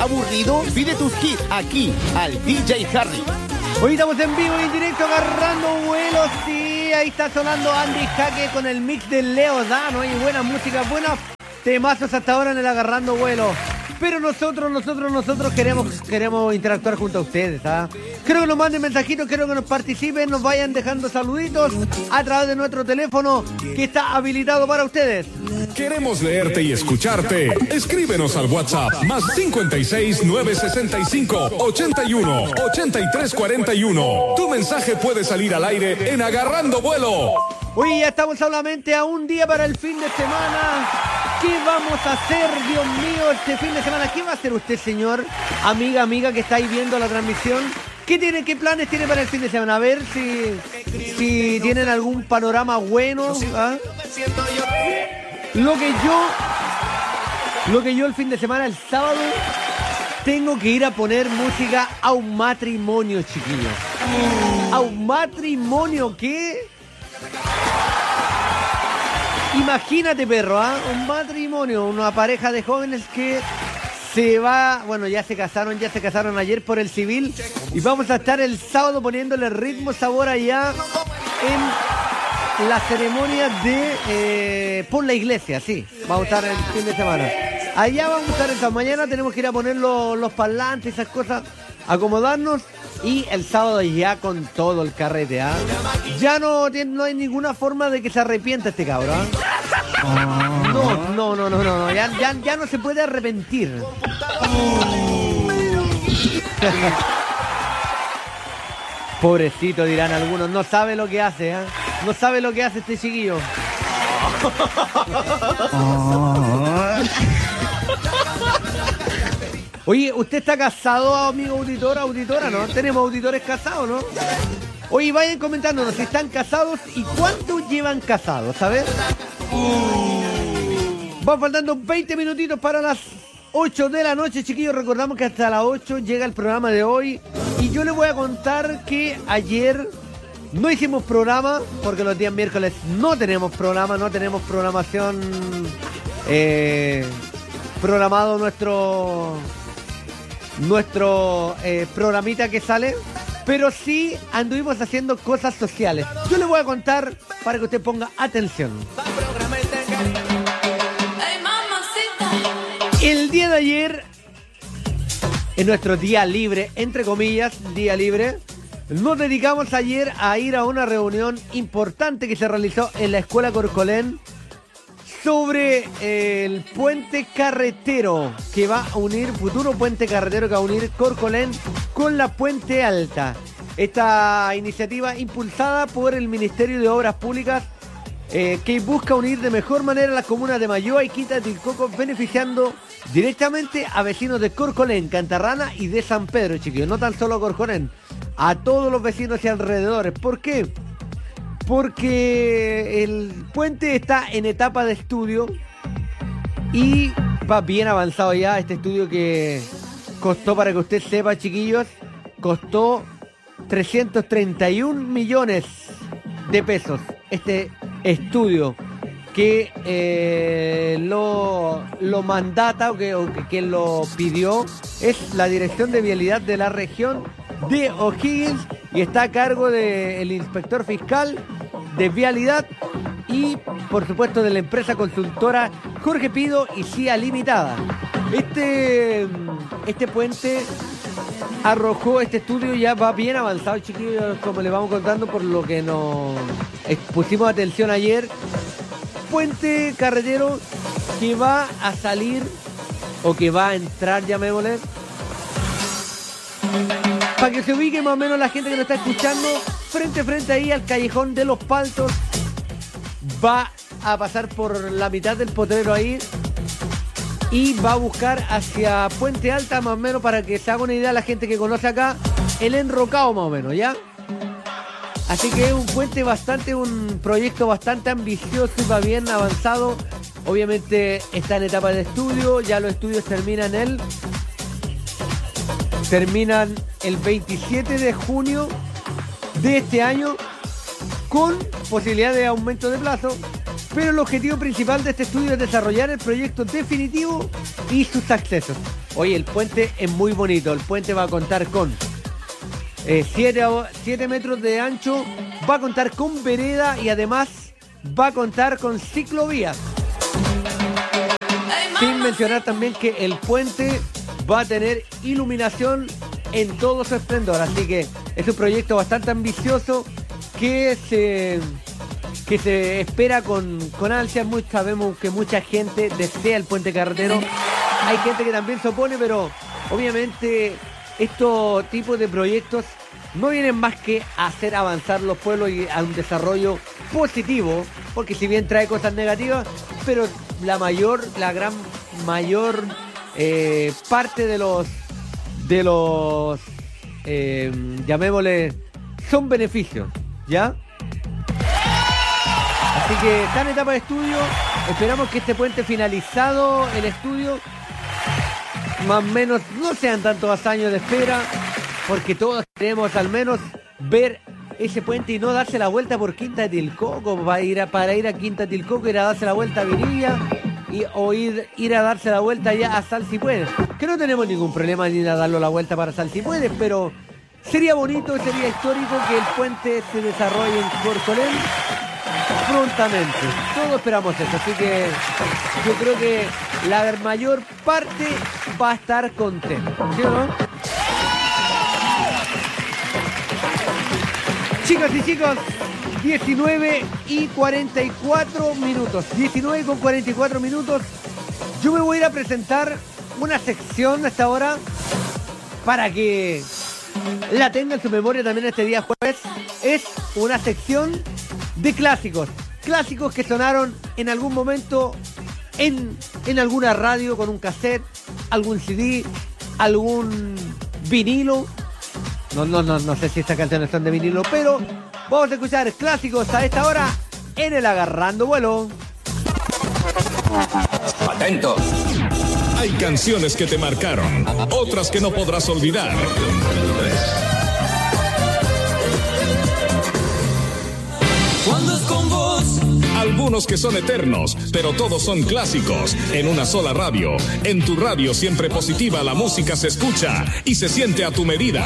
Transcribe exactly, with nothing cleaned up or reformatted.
¿Aburrido? Pide tus hits aquí al D J Harry. Hoy estamos en vivo y en directo agarrando vuelos. Sí, ahí está sonando Andy Jaque con el mix de Leo Dan. Y buena música, buenos temazos hasta ahora en el agarrando vuelo. Pero nosotros, nosotros, nosotros queremos, queremos interactuar junto a ustedes, ¿ah? Quiero que nos manden mensajitos, quiero que nos participen, nos vayan dejando saluditos a través de nuestro teléfono que está habilitado para ustedes. Queremos leerte y escucharte. Escríbenos al WhatsApp más cincuenta y seis, novecientos sesenta y cinco, ochenta y uno, ochenta y tres cuarenta y uno. Tu mensaje puede salir al aire en Agarrando Vuelo. Hoy ya estamos solamente a un día para el fin de semana. ¿Qué vamos a hacer, Dios mío, este fin de semana? ¿Qué va a hacer usted, señor, amiga, amiga, que está ahí viendo la transmisión? ¿Qué tiene, qué planes tiene para el fin de semana? A ver si, si tienen algún panorama bueno. ¿Ah? Lo que yo, lo que yo el fin de semana, el sábado, tengo que ir a poner música a un matrimonio, chiquillos. A un matrimonio que... Imagínate, perro, ¿ah? ¿eh? Un matrimonio, una pareja de jóvenes que se va, bueno, ya se casaron, ya se casaron ayer por el civil y vamos a estar el sábado poniéndole ritmo, sabor allá en la ceremonia de eh, por la iglesia, sí, vamos a estar el fin de semana. Allá vamos a estar esta mañana, tenemos que ir a poner los, los parlantes, esas cosas, acomodarnos. Y el sábado ya con todo el carrete, ¿ah? ¿eh? Ya no, no hay ninguna forma de que se arrepienta este cabrón. ¿Eh? No, no, no, no, no, ya, ya, ya no se puede arrepentir. Pobrecito, dirán algunos, no sabe lo que hace, ¿eh? No sabe lo que hace este chiquillo. Oye, ¿usted está casado, amigo auditor, auditora, no? Tenemos auditores casados, ¿no? Oye, vayan comentándonos si están casados y cuánto llevan casados, ¿sabes? Van faltando veinte minutitos para las ocho de la noche, chiquillos. Recordamos que hasta las ocho llega el programa de hoy. Y yo les voy a contar que ayer no hicimos programa, porque los días miércoles no tenemos programa, no tenemos programación eh, programado nuestro... nuestro eh, programita que sale, pero sí anduvimos haciendo cosas sociales. Yo le voy a contar para que usted ponga atención. El día de ayer, en nuestro día libre, entre comillas, día libre, nos dedicamos ayer a ir a una reunión importante que se realizó en la Escuela Corcolén sobre el puente carretero que va a unir, futuro puente carretero que va a unir Corcolén con la Puente Alta. Esta iniciativa impulsada por el Ministerio de Obras Públicas eh, que busca unir de mejor manera las comunas de Mayoa y Quinta de Tilcoco, beneficiando directamente a vecinos de Corcolén, Cantarrana y de San Pedro, chiquillos. No tan solo a Corcolén, a todos los vecinos y alrededores. ¿Por qué? Porque el puente está en etapa de estudio y va bien avanzado ya. Este estudio que costó, para que usted sepa, chiquillos, costó trescientos treinta y un millones de pesos. Este estudio que eh, lo, lo mandata o que, o que, que lo pidió es la Dirección de Vialidad de la región de O'Higgins y está a cargo del inspector fiscal de vialidad y por supuesto de la empresa consultora Jorge Pido y C I A Limitada. Este, este puente arrojó, este estudio ya va bien avanzado, chiquillos, como les vamos contando por lo que nos pusimos atención ayer. Puente carretero que va a salir o que va a entrar, llamémosle, para que se ubique más o menos la gente que nos está escuchando, frente a frente ahí al Callejón de los Paltos. Va a pasar por la mitad del potrero ahí y va a buscar hacia Puente Alta, más o menos, para que se haga una idea la gente que conoce acá, el enrocado más o menos, ¿ya? Así que es un puente bastante, un proyecto bastante ambicioso y va bien avanzado. Obviamente está en etapa de estudio, ya los estudios terminan el... Terminan el veintisiete de junio de este año con posibilidad de aumento de plazo, pero el objetivo principal de este estudio es desarrollar el proyecto definitivo y sus accesos. Oye, el puente es muy bonito. El puente va a contar con siete metros de ancho, va a contar con vereda y además va a contar con ciclovías. Sin mencionar también que el puente va a tener iluminación en todo su esplendor. Así que es un proyecto bastante ambicioso que se, que se espera con, con ansia. Muy, sabemos que mucha gente desea el puente carretero. Hay gente que también se opone, pero obviamente estos tipos de proyectos no vienen más que a hacer avanzar los pueblos y a un desarrollo positivo, porque si bien trae cosas negativas, pero la mayor, la gran mayor eh, parte de los de los eh, llamémosle, son beneficios, ¿ya? Así que está en etapa de estudio. Esperamos que este puente finalizado el estudio, más o menos no sean tantos años de espera, porque todos queremos al menos ver ese puente y no darse la vuelta por Quinta de Tilcoco, para ir a, para ir a Quinta de Tilcoco, ir a darse la vuelta a Virilla y, o ir, ir a darse la vuelta ya a Sal Si Puedes, que no tenemos ningún problema en ir a darle la vuelta para Sal Si Puedes, pero sería bonito, sería histórico que el puente se desarrolle en Corcolén prontamente. Todos esperamos eso, así que yo creo que la mayor parte va a estar contenta, ¿sí o no? Chicas y chicos, diecinueve y cuarenta y cuatro minutos. diecinueve con cuarenta y cuatro minutos. Yo me voy a ir a presentar una sección hasta ahora para que la tenga en su memoria también este día jueves. Es una sección de clásicos. Clásicos que sonaron en algún momento en, en alguna radio con un cassette, algún C D, algún vinilo. No, no, no, no sé si estas canciones son de vinilo, pero vamos a escuchar clásicos a esta hora en el Agarrando Vuelo. Atentos. Hay canciones que te marcaron, otras que no podrás olvidar. Cuando es con vos. Algunos que son eternos, pero todos son clásicos. En una sola radio. En tu radio siempre positiva, la música se escucha y se siente a tu medida.